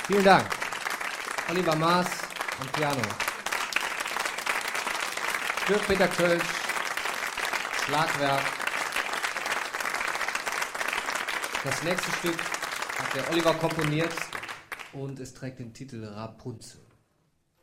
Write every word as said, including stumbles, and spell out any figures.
Vielen Dank. Oliver Maas am Piano. Für Peter Kölsch, Schlagwerk. Das nächste Stück hat der Oliver komponiert und es trägt den Titel Rapunzel.